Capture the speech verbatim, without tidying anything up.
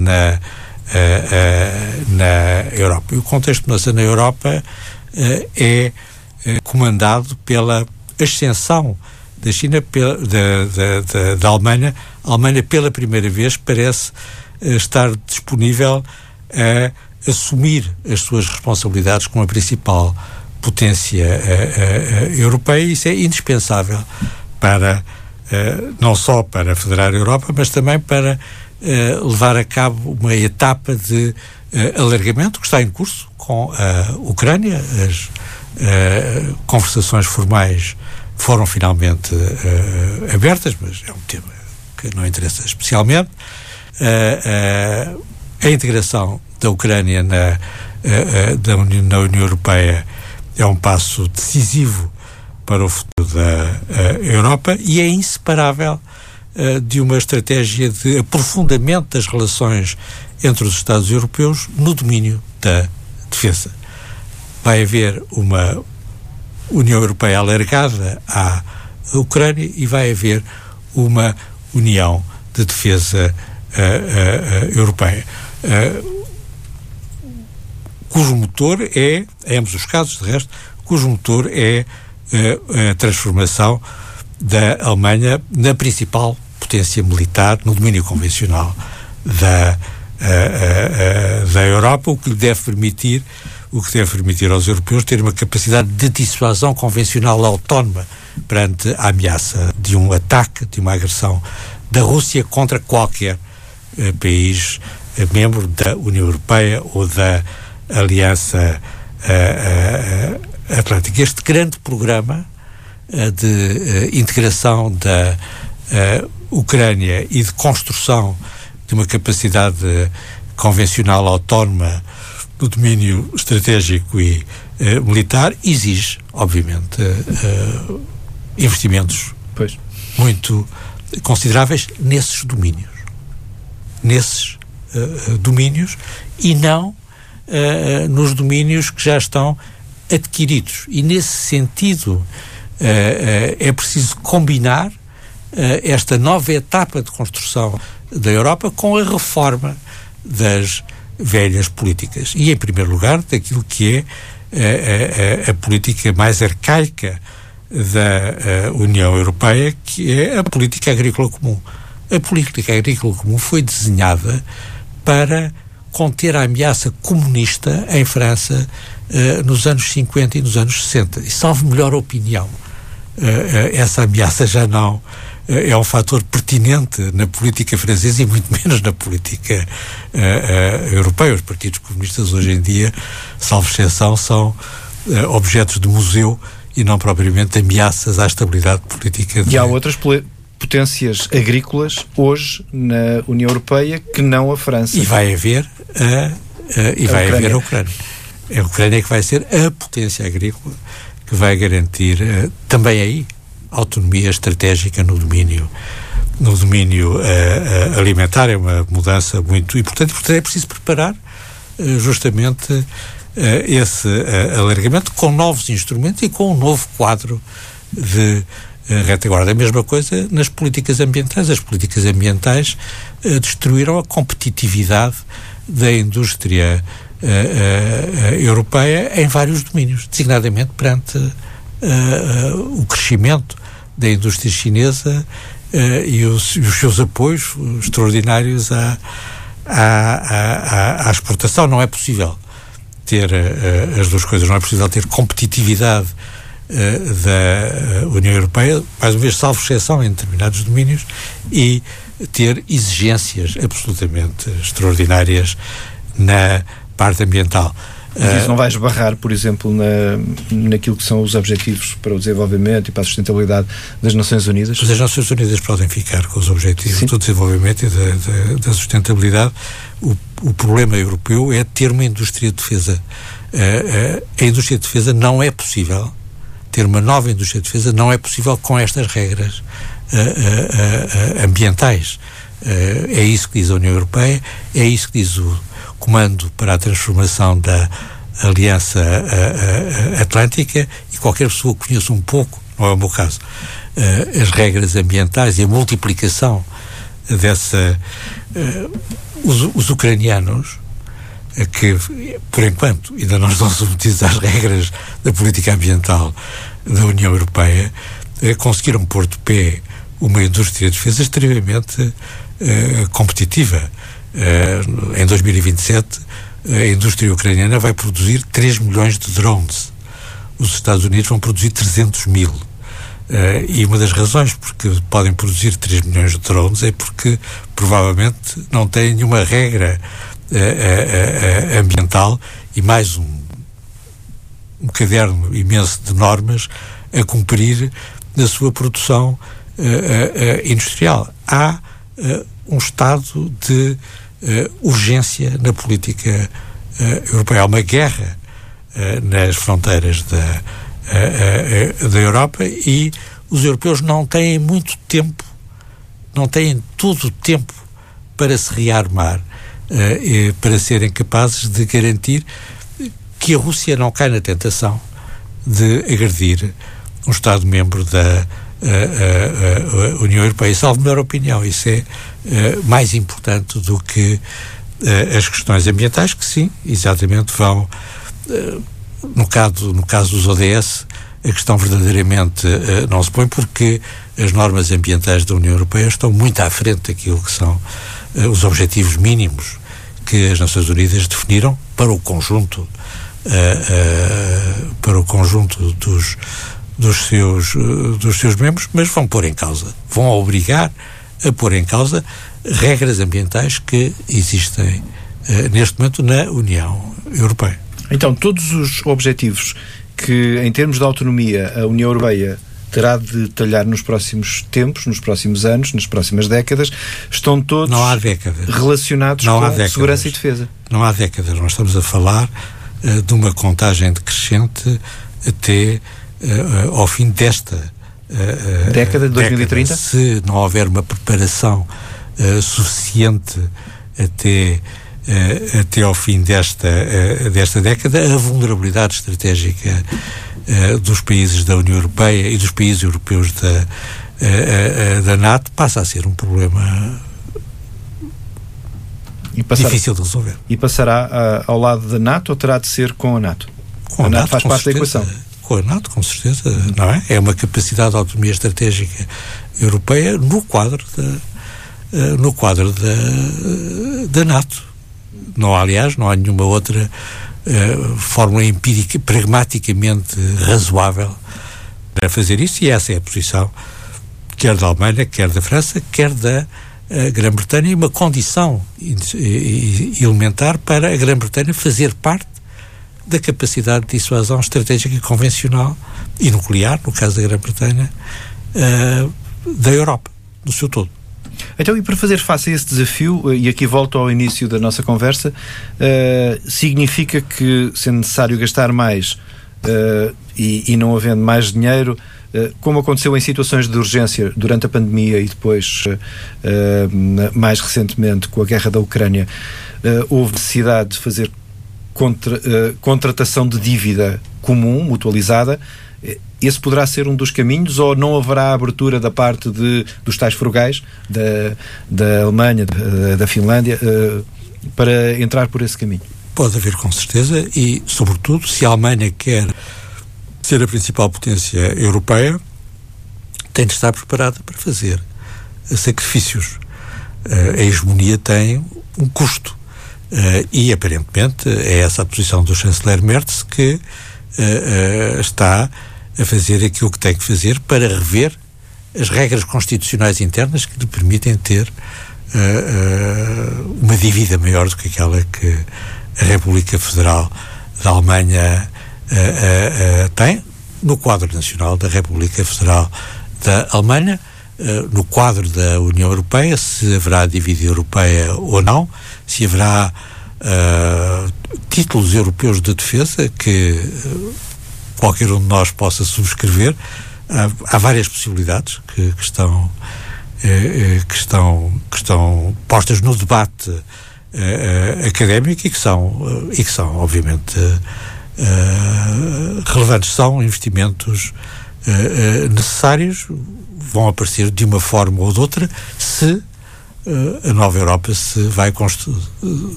na, uh, uh, na Europa. E o contexto de mudança na Europa uh, é uh, comandado pela ascensão da China, pela, da, da, da, da Alemanha. A Alemanha, pela primeira vez, parece uh, estar disponível a assumir as suas responsabilidades como a principal potência uh, uh, uh, europeia. Isso é indispensável para, uh, não só para federar a Europa, mas também para uh, levar a cabo uma etapa de uh, alargamento que está em curso com a Ucrânia. As uh, conversações formais foram finalmente uh, abertas, mas é um tema que não interessa especialmente. Uh, uh, a integração da Ucrânia na, uh, uh, da União, na União Europeia é um passo decisivo para o futuro da uh, Europa e é inseparável uh, de uma estratégia de aprofundamento das relações entre os Estados europeus no domínio da defesa. Vai haver uma União Europeia alargada à Ucrânia e vai haver uma União de Defesa uh, uh, uh, Europeia, uh, cujo motor é, em ambos os casos, de resto, cujo motor é uh, a transformação da Alemanha na principal potência militar no domínio convencional da, uh, uh, uh, da Europa, o que lhe deve permitir o que deve permitir aos europeus ter uma capacidade de dissuasão convencional autónoma perante a ameaça de um ataque, de uma agressão da Rússia contra qualquer uh, país uh, membro da União Europeia ou da Aliança uh, uh, Atlântica. Este grande programa uh, de uh, integração da uh, Ucrânia e de construção de uma capacidade convencional autónoma no domínio estratégico e uh, militar exige, obviamente, uh, uh, investimentos pois. muito consideráveis nesses domínios. Nesses uh, domínios e não uh, nos domínios que já estão adquiridos. E, nesse sentido, uh, uh, é preciso combinar uh, esta nova etapa de construção da Europa com a reforma das velhas políticas. E, em primeiro lugar, daquilo que é a, a, a política mais arcaica da União Europeia, que é a política agrícola comum. A política agrícola comum foi desenhada para conter a ameaça comunista em França uh, nos anos cinquenta e nos anos sessenta. E, salvo melhor opinião, uh, uh, essa ameaça já não é um fator pertinente na política francesa e muito menos na política uh, uh, europeia. Os partidos comunistas hoje em dia, salvo exceção, são uh, objetos de museu e não propriamente ameaças à estabilidade política. De... E há outras potências agrícolas hoje na União Europeia que não a França. E vai haver a, a, e a vai Ucrânia. haver a Ucrânia. A Ucrânia que vai ser a potência agrícola que vai garantir uh, também aí autonomia estratégica no domínio no domínio uh, uh, alimentar. É uma mudança muito importante. Portanto, é preciso preparar uh, justamente uh, esse uh, alargamento com novos instrumentos e com um novo quadro de uh, retaguarda. A mesma coisa nas políticas ambientais. As políticas ambientais uh, destruíram a competitividade da indústria uh, uh, uh, europeia em vários domínios, designadamente perante uh, uh, o crescimento da indústria chinesa uh, e, os, e os seus apoios extraordinários à, à, à, à exportação. Não é possível ter uh, as duas coisas. Não é possível ter competitividade uh, da União Europeia, mais uma vez, salvo exceção em determinados domínios, e ter exigências absolutamente extraordinárias na parte ambiental. Mas isso não vai esbarrar, por exemplo, na, naquilo que são os objetivos para o desenvolvimento e para a sustentabilidade das Nações Unidas? Mas as Nações Unidas podem ficar com os objetivos Sim. do desenvolvimento e da, da, da sustentabilidade. O, o problema europeu é ter uma indústria de defesa. Uh, uh, a indústria de defesa não é possível, ter uma nova indústria de defesa não é possível com estas regras uh, uh, uh, ambientais. Uh, é isso que diz a União Europeia, é isso que diz o Comando para a Transformação da Aliança uh, uh, Atlântica, e qualquer pessoa que conheça um pouco, não é o meu caso, uh, as regras ambientais e a multiplicação dessa uh, os, os ucranianos, que, por enquanto, ainda não estão submetidos às regras da política ambiental da União Europeia, conseguiram pôr de pé uma indústria de defesa extremamente uh, competitiva. Uh, em dois mil e vinte e sete, a indústria ucraniana vai produzir três milhões de drones. Os Estados Unidos vão produzir trezentos mil. Uh, e uma das razões porque podem produzir três milhões de drones é porque provavelmente não têm nenhuma regra uh, uh, uh, ambiental e mais um, um caderno imenso de normas a cumprir na sua produção uh, uh, uh, industrial. Há uh, um estado de uh, urgência na política uh, europeia. Há uma guerra uh, nas fronteiras da, uh, uh, da Europa e os europeus não têm muito tempo, não têm todo o tempo para se rearmar, uh, e para serem capazes de garantir que a Rússia não cai na tentação de agredir um Estado-membro da uh, uh, uh, União Europeia. Salvo melhor opinião, isso é uh, mais importante do que uh, as questões ambientais, que sim, exatamente vão, uh, no, caso, no caso dos O D S, a questão verdadeiramente uh, não se põe, porque as normas ambientais da União Europeia estão muito à frente daquilo que são uh, os objetivos mínimos que as Nações Unidas definiram para o conjunto, uh, uh, para o conjunto dos dos seus, dos seus membros, mas vão pôr em causa, vão obrigar a pôr em causa regras ambientais que existem uh, neste momento na União Europeia. Então, todos os objetivos que, em termos de autonomia, a União Europeia terá de talhar nos próximos tempos, nos próximos anos, nas próximas décadas, estão todos Não há décadas. relacionados Não com há décadas. segurança e defesa. Não há décadas. Nós estamos a falar uh, de uma contagem decrescente até Uh, ao fim desta uh, década de dois mil e trinta, década, se não houver uma preparação uh, suficiente até, uh, até ao fim desta, uh, desta década, a vulnerabilidade estratégica uh, dos países da União Europeia e dos países europeus da, uh, uh, da NATO passa a ser um problema e passar, difícil de resolver. E passará uh, ao lado da NATO ou terá de ser com a NATO? Com a, a NATO, NATO faz parte certeza. da equação. Com a NATO, com certeza, não é? É uma capacidade de autonomia estratégica europeia no quadro da, uh, no quadro da, uh, da NATO. Não há, aliás, não há nenhuma outra uh, fórmula empírica, pragmaticamente razoável para fazer isso, e essa é a posição quer da Alemanha, quer da França, quer da uh, Grã-Bretanha, e uma condição elementar para a Grã-Bretanha fazer parte da capacidade de dissuasão estratégica convencional e nuclear, no caso da Grã-Bretanha, uh, da Europa, no seu todo. Então, e para fazer face a esse desafio, e aqui volto ao início da nossa conversa, uh, significa que, sendo necessário gastar mais uh, e, e não havendo mais dinheiro, uh, como aconteceu em situações de urgência durante a pandemia e depois, uh, uh, mais recentemente, com a guerra da Ucrânia, uh, houve necessidade de fazer Contra, uh, contratação de dívida comum, mutualizada, esse poderá ser um dos caminhos, ou não haverá abertura da parte de, dos tais frugais da, da Alemanha, da, da Finlândia, uh, para entrar por esse caminho? Pode haver, com certeza, e sobretudo se a Alemanha quer ser a principal potência europeia, tem de estar preparada para fazer sacrifícios. Uh, a hegemonia tem um custo. Uh, e aparentemente é essa a posição do chanceler Merz, que uh, uh, está a fazer aquilo que tem que fazer para rever as regras constitucionais internas que lhe permitem ter uh, uh, uma dívida maior do que aquela que a República Federal da Alemanha uh, uh, uh, tem no quadro nacional da República Federal da Alemanha. Uh, no quadro da União Europeia, se haverá dívida europeia ou não, se haverá uh, títulos europeus de defesa que uh, qualquer um de nós possa subscrever. Uh, há várias possibilidades que, que, estão, uh, uh, que, estão, que estão postas no debate uh, uh, académico e que são, uh, e que são obviamente, uh, uh, relevantes. São investimentos uh, uh, necessários, vão aparecer de uma forma ou de outra, se uh, a nova Europa se vai construir